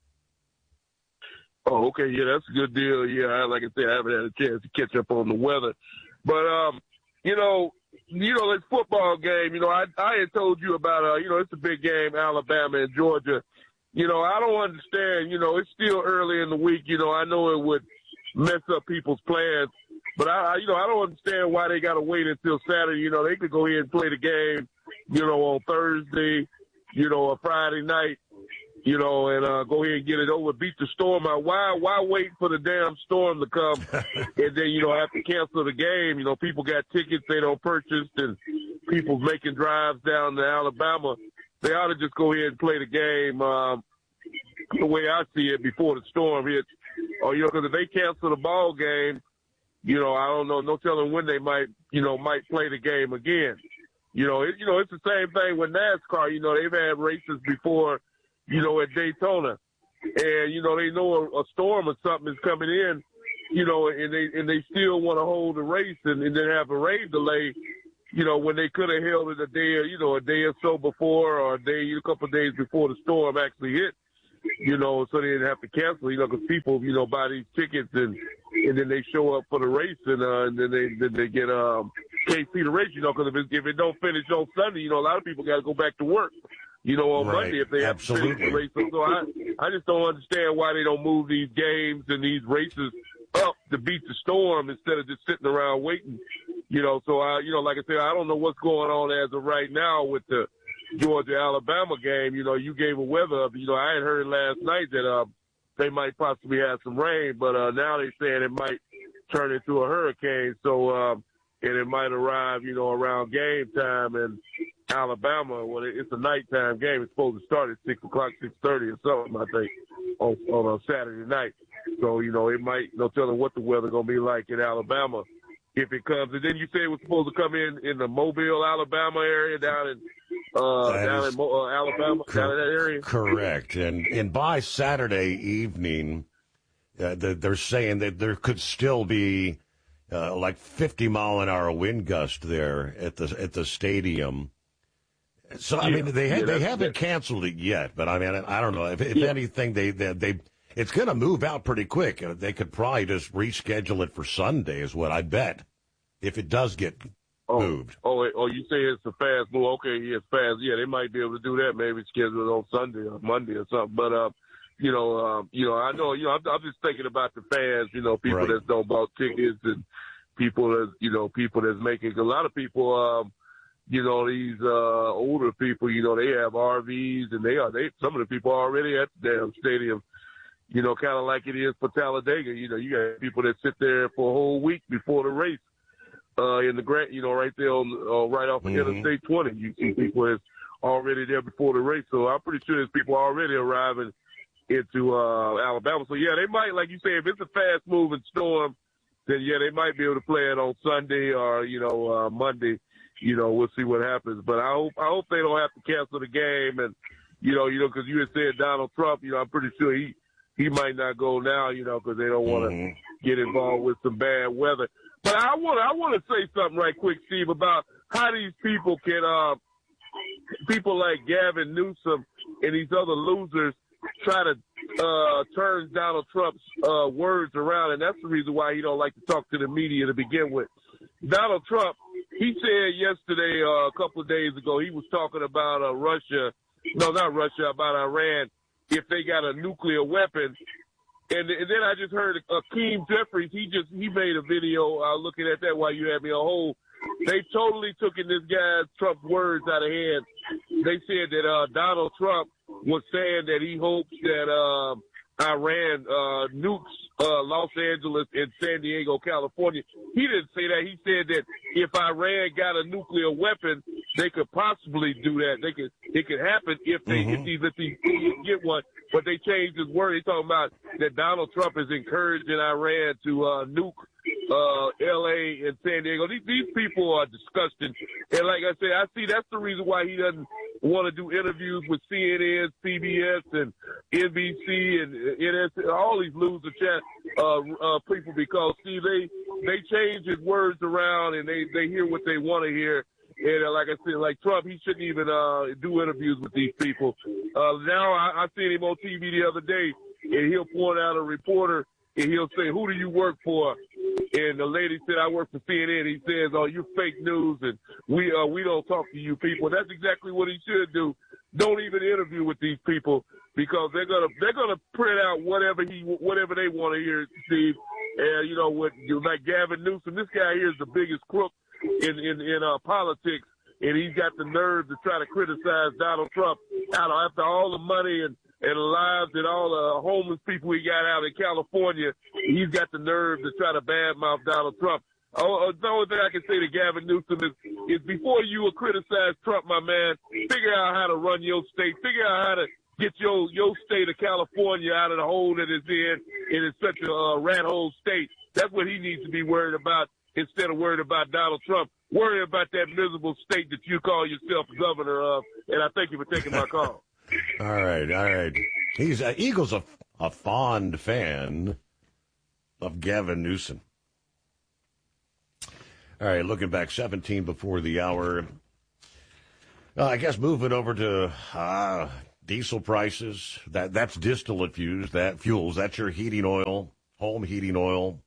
Oh, okay. Yeah, that's a good deal. Yeah, like I said, I haven't had a chance to catch up on the weather. But, um, you know, you know, this football game, you know, I, I had told you about, uh, you know, it's a big game, Alabama and Georgia. You know, I don't understand, you know, it's still early in the week. You know, I know it would mess up people's plans. But, I, you know, I don't understand why they got to wait until Saturday. You know, they could go ahead and play the game, you know, on Thursday, you know, a Friday night, you know, and uh, go ahead and get it over, beat the storm out. Why why wait for the damn storm to come and then, you know, have to cancel the game? You know, people got tickets they don't purchase and people making drives down to Alabama. They ought to just go ahead and play the game um, the way I see it before the storm hits. Or, you know, because if they cancel the ball game, you know, I don't know, no telling when they might, you know, might play the game again. You know, it, you know, it's the same thing with NASCAR. You know, they've had races before, you know, at Daytona, and you know they know a, a storm or something is coming in, you know, and they and they still want to hold the race and, and then have a rain delay. You know, when they could have held it a day, you know, a day or so before, or a day, a couple of days before the storm actually hit. You know, so they didn't have to cancel. You know, because people, you know, buy these tickets and and then they show up for the race and uh, and then they then they get um can't see the race. You know, because if it, if it don't finish on Sunday, you know, a lot of people got to go back to work. You know, on Right. Monday if they have to finish the race. So I I just don't understand why they don't move these games and these races up to beat the storm instead of just sitting around waiting. You know, so I, you know, like I said, I don't know what's going on as of right now with the Georgia-Alabama game. You know, you gave a weather up. You know, I had heard last night that uh, they might possibly have some rain, but uh, now they're saying it might turn into a hurricane. So, um, and it might arrive, you know, around game time in Alabama. Well, it's a nighttime game. It's supposed to start at six o'clock, six thirty or something, I think, on, on a Saturday night. So, you know, it might, no telling what the weather going to be like in Alabama if it comes. And then you said it was supposed to come in in the Mobile, Alabama area, down in uh, That down is in Mo- uh, Alabama, cor- down in that area. Correct. And and by Saturday evening, uh, the, they're saying that there could still be uh, like fifty mile an hour wind gust there at the at the stadium. So I Yeah. mean, they ha- Yeah, they that's- haven't canceled it yet, but I mean, I don't know if, if Yeah. anything, they they, they it's going to move out pretty quick. Uh, They could probably just reschedule it for Sunday, is what I bet, if it does get Oh, moved. oh, wait, oh, you say it's a fast move. Okay, yeah, it's fast. Yeah, they might be able to do that. Maybe schedule it on Sunday or Monday or something. But, uh, you know, um, you know, I know, you know, I'm, I'm just thinking about the fans, you know, people Right. that don't bought tickets and people that, you know, people that's making, a lot of people, um, you know, these, uh, older people, you know, they have R Vs and they are, they, some of the people are already at the damn stadium, you know, kind of like it is for Talladega. You know, you got people that sit there for a whole week before the race. Uh, in the grant, you know, right there on, uh, right off of Mhm. Interstate twenty, you see people that's already there before the race. So I'm pretty sure there's people already arriving into, uh, Alabama. So yeah, they might, like you say, if it's a fast moving storm, then yeah, they might be able to play it on Sunday or, you know, uh, Monday. You know, we'll see what happens. But I hope, I hope they don't have to cancel the game. And, you know, you know, cause you had said Donald Trump, you know, I'm pretty sure he, he might not go now, you know, cause they don't want to Mhm. get involved with some bad weather. But I want to I want to say something right quick, Steve, about how these people can, uh, people like Gavin Newsom and these other losers try to uh, turn Donald Trump's uh, words around, and that's the reason why he don't like to talk to the media to begin with. Donald Trump, he said yesterday, uh, a couple of days ago, he was talking about uh, Russia, no, not Russia, about Iran, if they got a nuclear weapon. And, and then I just heard Akeem Jeffries. He just he made a video uh, looking at that while you had me on hold. They totally took in this guy Trump's words out of hand. They said that uh, Donald Trump was saying that he hopes that uh, Iran uh, nukes uh, Los Angeles and San Diego, California. He didn't say that. He said that if Iran got a nuclear weapon, they could possibly do that. They could. It could happen if they Mhm. if these if these idiots get one. But they changed his word. They talking about that Donald Trump is encouraging Iran to uh, nuke uh, L A and San Diego. These, these people are disgusting. And like I said, I see that's the reason why he doesn't want to do interviews with C N N, C B S, and N B C and N S, all these loser chat uh, uh, people, because see they they change his words around and they they hear what they want to hear. And uh, like I said, like Trump, he shouldn't even uh, do interviews with these people. Uh, now I, I seen him on T V the other day, and he'll point out a reporter, and he'll say, "Who do you work for?" And the lady said, "I work for C N N." He says, "Oh, you're fake news, and we uh, we don't talk to you people." That's exactly what he should do. Don't even interview with these people, because they're gonna they're gonna print out whatever he whatever they want to hear, Steve. And you know what? Like Gavin Newsom, this guy here is the biggest crook in in in uh, politics, and he's got the nerve to try to criticize Donald Trump out of, after all the money and and lives and all the homeless people he got out in California. He's got the nerve to try to badmouth Donald Trump. Oh, the only thing I can say to Gavin Newsom is, is before you will criticize Trump, my man, figure out how to run your state. Figure out how to get your your state of California out of the hole that it's in, it is such a uh, rat hole state. That's what he needs to be worried about instead of worried about Donald Trump. Worry about that miserable state that you call yourself governor of. And I thank you for taking my call. All right, all right. He's uh, Eagles a, a fond fan of Gavin Newsom. All right, looking back, seventeen before the hour. Uh, I guess moving over to uh, diesel prices. That that's distillate fuels. That fuels. That's your heating oil, home heating oil.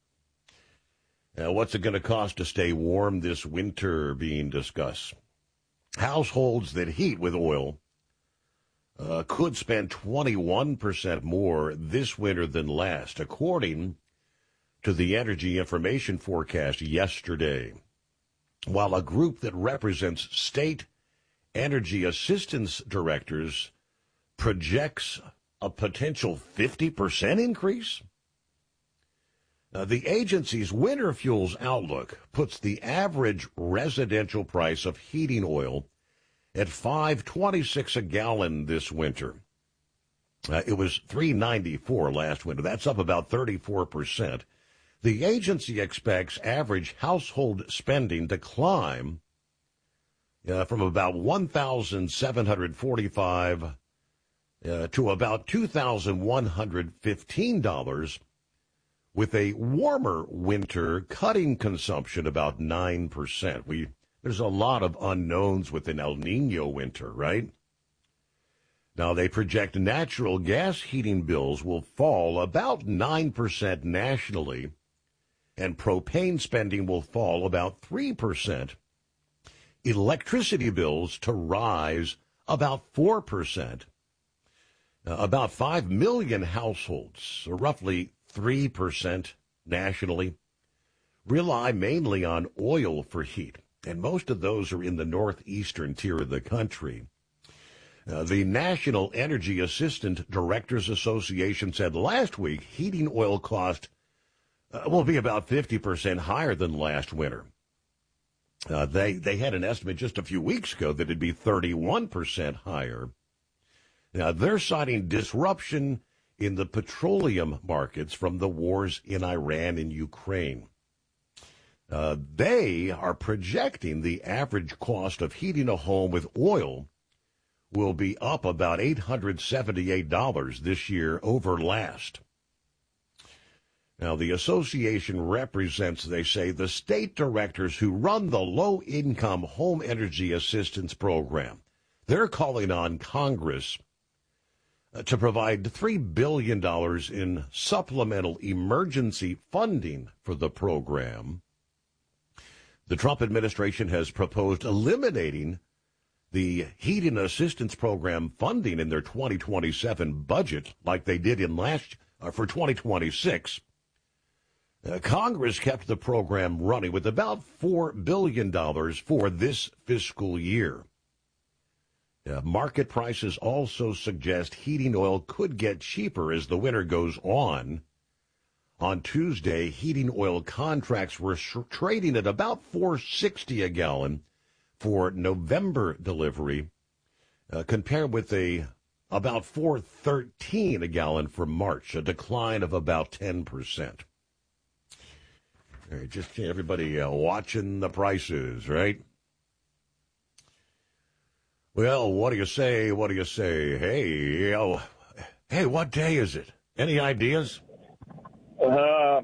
Uh, what's it going to cost to stay warm this winter? Being discussed. Households that heat with oil uh, could spend twenty-one percent more this winter than last, according to the Energy Information Forecast yesterday. While a group that represents state energy assistance directors projects a potential fifty percent increase. Uh, the agency's winter fuels outlook puts the average residential price of heating oil at five twenty-six a gallon this winter. Uh, it was three ninety-four last winter. That's up about thirty-four percent. The agency expects average household spending to climb uh, from about one thousand seven hundred forty-five dollars uh, to about two thousand one hundred fifteen dollars, with a warmer winter cutting consumption about nine percent. We There's a lot of unknowns with an El Nino winter, right? Now, they project natural gas heating bills will fall about nine percent nationally, and propane spending will fall about three percent. Electricity bills to rise about four percent. Uh, about five million households, or roughly three percent nationally, rely mainly on oil for heat, and most of those are in the northeastern tier of the country. Uh, the National Energy Assistant Directors Association said last week heating oil cost uh, will be about fifty percent higher than last winter. Uh, they, they had an estimate just a few weeks ago that it'd be thirty-one percent higher. Now, they're citing disruption in the petroleum markets from the wars in Iran and Ukraine. Uh, they are projecting the average cost of heating a home with oil will be up about eight hundred seventy-eight dollars this year over last. Now, the association represents, they say, the state directors who run the low-income home energy assistance program. They're calling on Congress to provide three billion dollars in supplemental emergency funding for the program. The Trump administration has proposed eliminating the heating assistance program funding in their twenty twenty-seven budget, like they did in last uh, for twenty twenty-six. Uh, Congress kept the program running with about four billion dollars for this fiscal year. Uh, market prices also suggest heating oil could get cheaper as the winter goes on. On Tuesday, heating oil contracts were sh- trading at about four sixty a gallon for November delivery, uh, compared with a about four thirteen a gallon for March, a decline of about ten percent. All right, just everybody uh, watching the prices, right? Well, what do you say? What do you say? Hey, oh, hey, what day is it? Any ideas? Uh,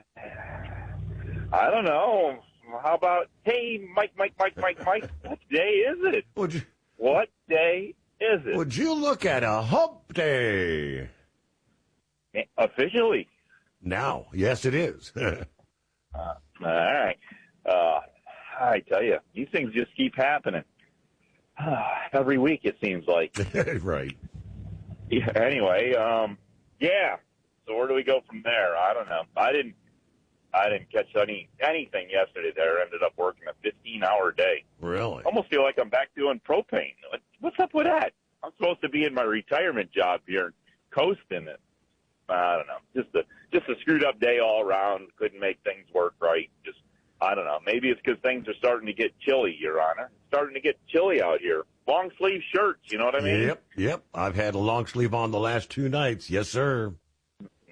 I don't know. How about, hey, Mike, Mike, Mike, Mike, Mike, what day is it? Would you, what day is it? Would you look at a hump day? Officially? Now, yes, it is. uh, all right. Uh, I tell you, these things just keep happening. Every week, it seems like. Right. Yeah, anyway, um, yeah. So where do we go from there? I don't know. I didn't. I didn't catch any anything yesterday. There, ended up working a fifteen-hour day. Really? Almost feel like I'm back doing propane. What's up with that? I'm supposed to be in my retirement job here, coasting it. I don't know. Just a just a screwed up day all around. Couldn't make things work right. Just I don't know. Maybe it's because things are starting to get chilly, Your Honor. It's starting to get chilly out here. Long sleeve shirts. You know what I mean? Yep. Yep. I've had a long sleeve on the last two nights. Yes, sir.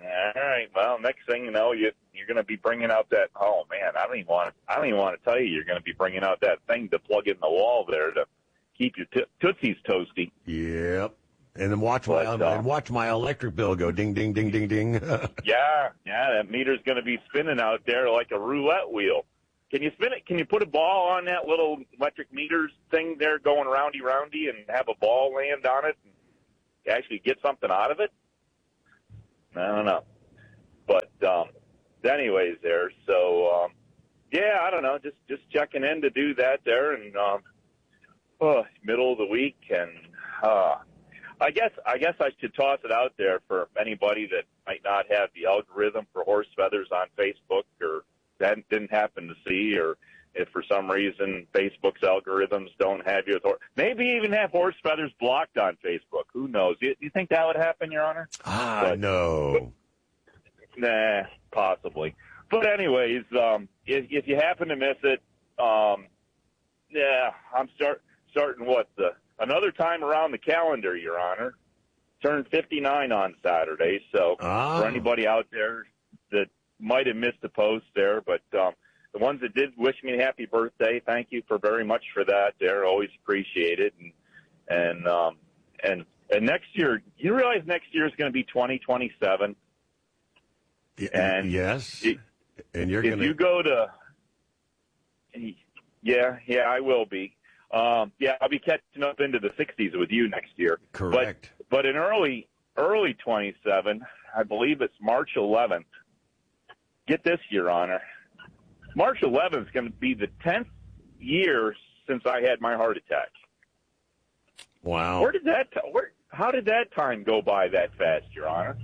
All right. Well, next thing you know, you you're going to be bringing out that. Oh man, I don't even want. I don't even want to tell you. You're going to be bringing out that thing to plug in the wall there to keep your t- tootsies toasty. Yep. And then watch my But, uh, and watch my electric bill go ding ding ding ding ding. Yeah, yeah. That meter's going to be spinning out there like a roulette wheel. Can you spin it? Can you put a ball on that little electric meters thing there, going roundy roundy, and have a ball land on it and actually get something out of it? I don't know. But um, anyways, there. So um, yeah, I don't know. Just just checking in to do that there, and um, oh, middle of the week, and uh, I guess I guess I should toss it out there for anybody that might not have the algorithm for horse feathers on Facebook, or that didn't happen to see, or if for some reason Facebook's algorithms don't have you, or maybe even have horse feathers blocked on Facebook. Who knows? Do you, you think that would happen, Your Honor? Ah, But- no. Nah, possibly. But anyways, um, if, if you happen to miss it, um, yeah, I'm start starting what the another time around the calendar, Your Honor. Turned fifty-nine on Saturday, so Ah. for anybody out there that might have missed the post there, but um, the ones that did wish me a happy birthday, thank you for very much for that. They're always appreciated, and and um, and and next year, you realize next year is going to be twenty twenty-seven. And yes, it, and you're if gonna you go to, yeah, yeah, I will be. Um, yeah, I'll be catching up into the sixties with you next year. Correct. But, but in early early twenty-seven, I believe it's March eleventh. Get this, Your Honor. March eleventh is going to be the tenth year since I had my heart attack. Wow. Where did that? Where? How did that time go by that fast, Your Honor?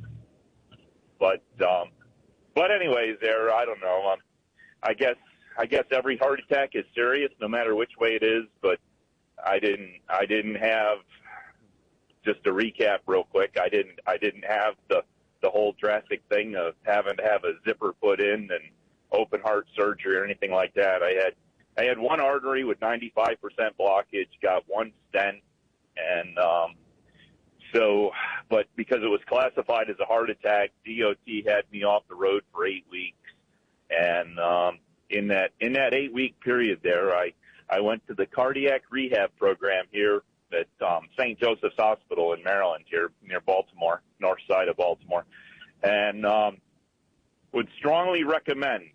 But um, but anyways, there. I don't know. Um, I guess I guess every heart attack is serious, no matter which way it is. But I didn't. I didn't have. Just to recap real quick, I didn't. I didn't have the the whole drastic thing of having to have a zipper put in and open heart surgery or anything like that. I had I had one artery with ninety-five percent blockage, got one stent, and um, so, but because it was classified as a heart attack, D O T had me off the road for eight weeks. And um, in that in that eight week period there, I I went to the cardiac rehab program here at um, Saint Joseph's Hospital in Maryland, here near Baltimore, north side of Baltimore, and um, would strongly recommend.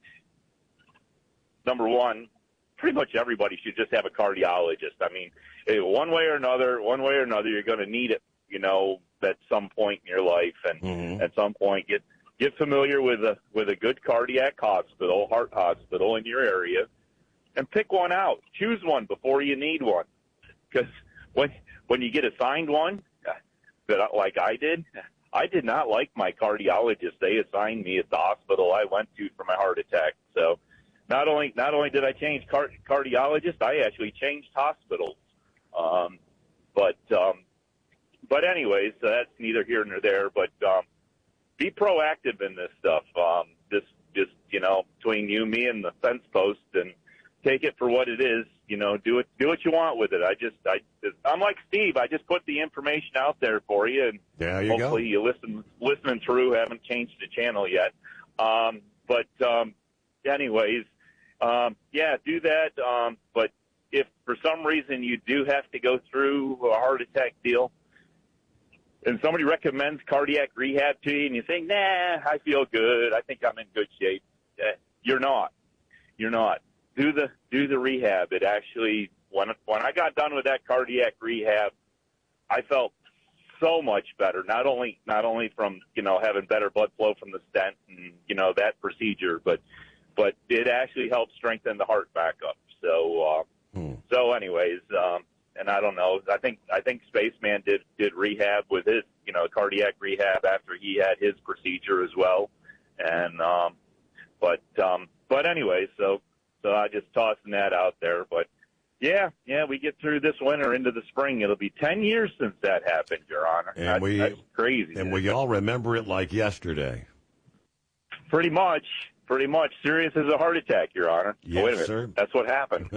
Number one, pretty much everybody should just have a cardiologist. I mean, one way or another, one way or another, you're going to need it, you know, at some point in your life, and mm-hmm. at some point get get familiar with a with a good cardiac hospital, heart hospital in your area, and pick one out. Choose one before you need one, because when when you get assigned one, that like I did, I did not like my cardiologist. They assigned me at the hospital I went to for my heart attack. So not only not only did I change car- cardiologist, I actually changed hospitals. Um, but um, but anyways, uh, that's neither here nor there. But um, be proactive in this stuff. Um, just just you know, between you, me, and the fence post, and take it for what it is. You know, do it, do what you want with it. I just, I, I'm like Steve. I just put the information out there for you, and there you hopefully go. you listen, listening through. Haven't changed the channel yet, um, but um, anyways, um, yeah, do that. Um, but if for some reason you do have to go through a heart attack deal, and somebody recommends cardiac rehab to you, and you think, nah, I feel good. I think I'm in good shape. Uh, you're not. You're not. Do the do the rehab. It actually, when when I got done with that cardiac rehab, I felt so much better. Not only not only from you know having better blood flow from the stent and you know that procedure, but but it actually helped strengthen the heart back up. So uh, hmm. so anyways, um, and I don't know. I think I think Spaceman did did rehab with his you know cardiac rehab after he had his procedure as well. And um, but um, but anyway, so. So I just tossing that out there. But, yeah, yeah, we get through this winter into the spring. It'll be ten years since that happened, Your Honor. And that's, we, that's crazy. And we all remember it like yesterday. Pretty much. Pretty much. Serious as a heart attack, Your Honor. Yes, oh, wait a minute. sir. That's what happened.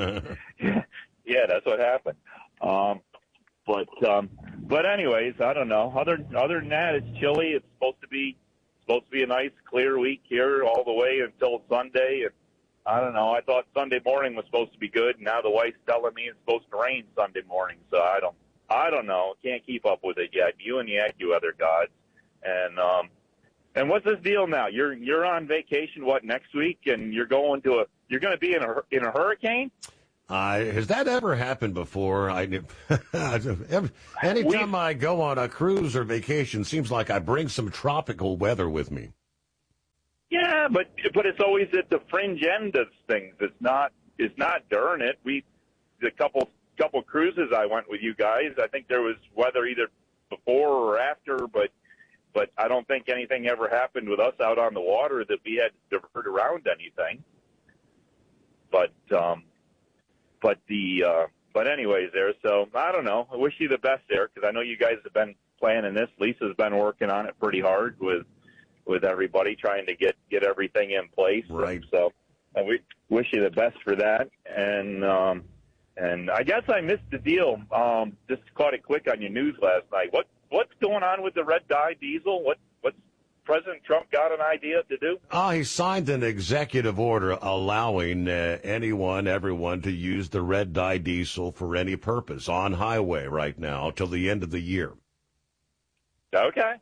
yeah, that's what happened. Um, but, um, but anyways, I don't know. Other other than that, it's chilly. It's supposed to be supposed to be a nice, clear week here all the way until Sunday. And I don't know. I thought Sunday morning was supposed to be good, and now the wife's telling me it's supposed to rain Sunday morning. So I don't, I don't know. Can't keep up with it yet. You and the AccuWeather gods. And um, and what's this deal now? You're you're on vacation what next week, and you're going to a you're going to be in a in a hurricane. Uh, has that ever happened before? I anytime I go on a cruise or vacation, seems like I bring some tropical weather with me. Yeah, but but it's always at the fringe end of things. It's not it's not during it. We the couple couple cruises I went with you guys. I think there was weather either before or after, but but I don't think anything ever happened with us out on the water that we had to divert around anything. But um, but the uh, but anyways, there. So I don't know. I wish you the best there because I know you guys have been planning this. Lisa's been working on it pretty hard with. with everybody trying to get, get everything in place. Right. So uh, we wish you the best for that. And, um, and I guess I missed the deal. Um, just caught it quick on your news last night. What, what's going on with the red dye diesel? What, what's President Trump got an idea to do? Oh, he signed an executive order allowing uh, anyone, everyone to use the red dye diesel for any purpose on highway right now till the end of the year. Okay.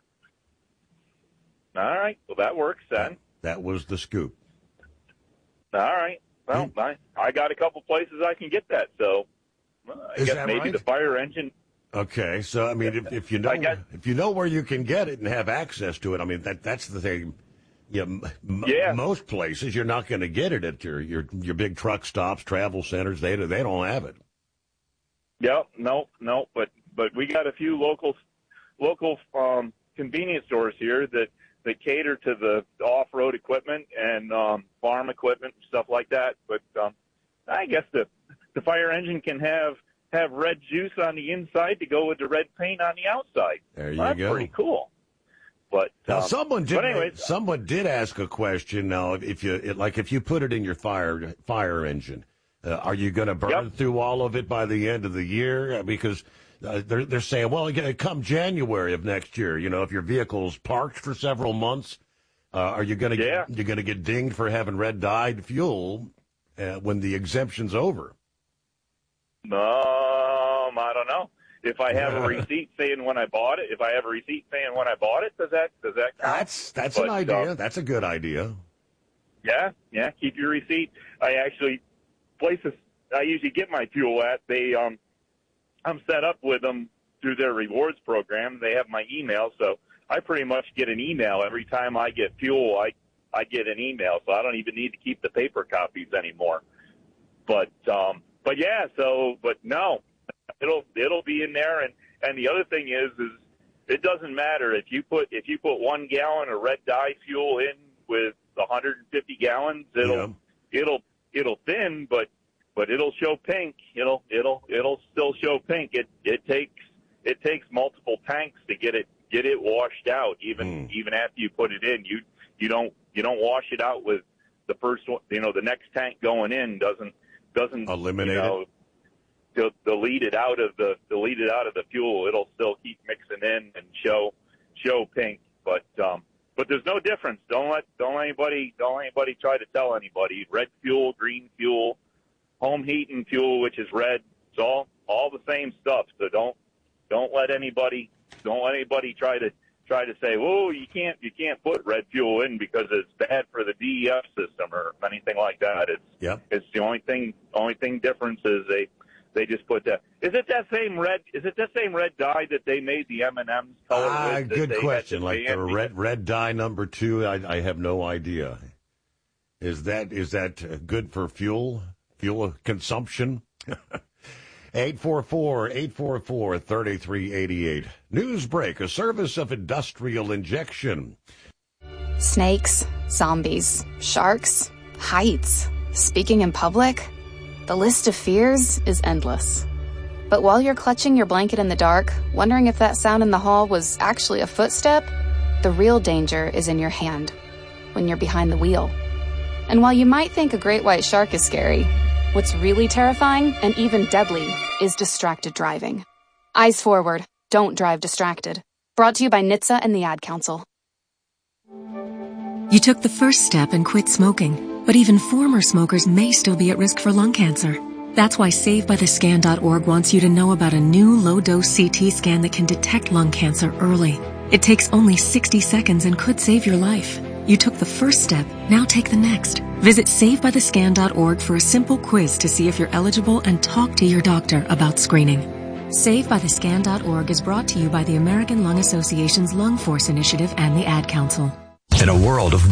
All right. Well, that works then. That was the scoop. All right. Well, hmm. I, I got a couple places I can get that, so well, I Is guess that maybe right? the fire engine. Okay. So, I mean, if, if you know guess, if you know where you can get it and have access to it, I mean, that that's the thing. You know, m- yeah. Most places you're not going to get it at your, your your big truck stops, travel centers. They they don't have it. Yep. No, no. But but we got a few local local um, convenience stores here that. that cater to the off-road equipment and um, farm equipment, stuff like that. But um, I guess the the fire engine can have have red juice on the inside to go with the red paint on the outside. There you well, that's go. Pretty cool. But now, um, someone did. But anyways, someone did ask a question. Now, if you it, like, if you put it in your fire fire engine, uh, are you going to burn yep. through all of it by the end of the year? Because Uh, they're they're saying, well, come January of next year, you know, if your vehicle's parked for several months, uh, are you going to yeah. you're going to get dinged for having red dyed fuel uh, when the exemption's over? Um, I don't know. If I have a receipt saying when I bought it, if I have a receipt saying when I bought it, does that does that count? That's that's but, an idea. Uh, that's a good idea. Yeah, yeah. Keep your receipt. I actually places I usually get my fuel at. They um. I'm set up with them through their rewards program. They have my email, so I pretty much get an email every time I get fuel. I I get an email, so I don't even need to keep the paper copies anymore. But um, but yeah, so but no, it'll it'll be in there. And, and the other thing is is it doesn't matter if you put if you put one gallon of red dye fuel in with one hundred fifty gallons, it'll yeah. it'll it'll thin, but. But it'll show pink. It'll it'll it'll still show pink. It it takes it takes multiple tanks to get it get it washed out. Even mm. even after you put it in, you you don't you don't wash it out with the first one. You know, the next tank going in doesn't doesn't eliminate you know, it. Delete it out of the delete it out of the fuel. It'll still keep mixing in and show show pink. But um, but there's no difference. Don't let don't let anybody don't let anybody try to tell anybody. Red fuel, green fuel. Home heating fuel, which is red, it's all all the same stuff. So don't don't let anybody don't let anybody try to try to say, "Whoa, you can't you can't put red fuel in because it's bad for the D E F system or anything like that." It's yep. it's the only thing only thing difference is they they just put that. Is it that same red? Is it that same red dye that they made the M and M's color ah, with? Good question. Like the red red dye number two, I, I have no idea. Is that is that good for fuel? Fuel consumption. eight four four, eight four four, three three eight eight. Newsbreak, a service of Industrial Injection. Snakes, zombies, sharks, heights, speaking in public. The list of fears is endless. But while you're clutching your blanket in the dark, wondering if that sound in the hall was actually a footstep, the real danger is in your hand, when you're behind the wheel. And while you might think a great white shark is scary, what's really terrifying and even deadly is distracted driving. Eyes forward. Don't drive distracted. Brought to you by N H T S A and the Ad Council. You took the first step and quit smoking, but even former smokers may still be at risk for lung cancer. That's why Save By The Scan dot org wants you to know about a new low-dose C T scan that can detect lung cancer early. It takes only sixty seconds and could save your life. You took the first step, now take the next. Visit Save By The Scan dot org for a simple quiz to see if you're eligible and talk to your doctor about screening. Save By The Scan dot org is brought to you by the American Lung Association's Lung Force Initiative and the Ad Council. In a world of